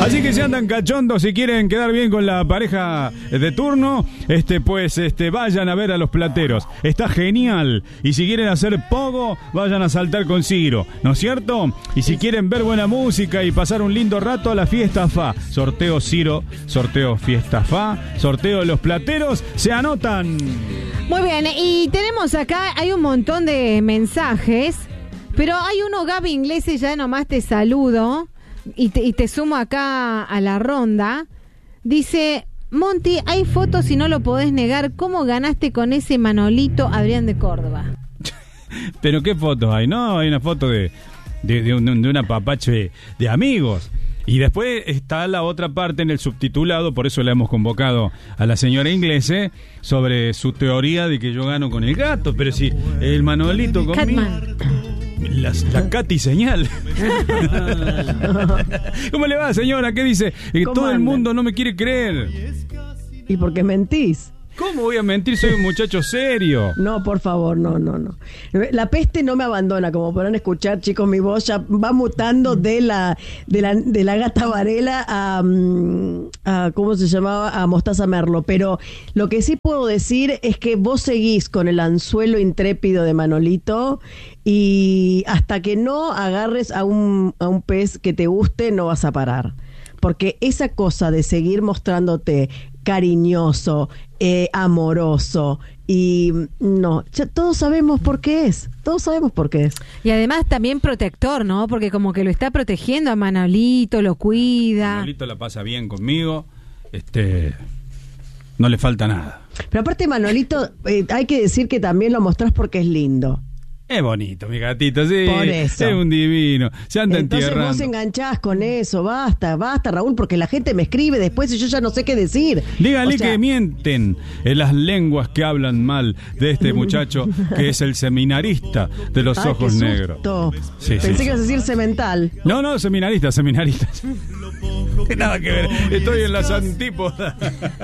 Así que si andan cachondos, si quieren quedar bien con la pareja de turno, vayan a ver a los plateros. Está genial. Y si quieren hacer pogo, vayan a saltar con Ciro, ¿no es cierto? Y si quieren ver buena música y pasar un lindo rato, a la Fiesta Fa. Sorteo Ciro, sorteo Fiesta Fa, sorteo Los Plateros. Se anotan. Muy bien, y tenemos acá, hay un montón de mensajes, pero hay uno, Gaby Inglese, ya nomás te saludo y te sumo acá a la ronda. Dice: Monty, hay fotos y no lo podés negar. ¿Cómo ganaste con ese Manolito Adrián de Córdoba? ¿Pero qué fotos hay? No, hay una foto de un apapache de amigos. Y después está la otra parte en el subtitulado, por eso le hemos convocado a la señora Inglese, sobre su teoría de que yo gano con el gato. Pero si el Manolito conmigo... La Katy señal. ¿Cómo le va, señora? ¿Qué dice? Todo el mundo no me quiere creer. ¿Y por qué mentís? ¿Cómo voy a mentir? Soy un muchacho serio. No, por favor, no. La peste no me abandona, como podrán escuchar, chicos, mi voz ya va mutando de la gata Varela a ¿cómo se llamaba? A Mostaza Merlo. Pero lo que sí puedo decir es que vos seguís con el anzuelo intrépido de Manolito y hasta que no agarres a un pez que te guste, no vas a parar. Porque esa cosa de seguir mostrándote cariñoso, amoroso, y no, ya todos sabemos por qué es. Y además también protector, ¿no? Porque como que lo está protegiendo a Manolito, lo cuida. Manolito la pasa bien conmigo, no le falta nada. Pero aparte Manolito, hay que decir que también lo mostrás porque es lindo. Es bonito, mi gatito, sí. Por eso. Es un divino. Se anda entonces entierrando. Vos enganchás con eso. Basta, Raúl, porque la gente me escribe después y yo ya no sé qué decir. Dígale que mienten en las lenguas que hablan mal de este muchacho que es el seminarista de los ojos negros. Sí, pensé que ibas a decir semental. No, seminarista. Nada que ver. Estoy en las antípodas.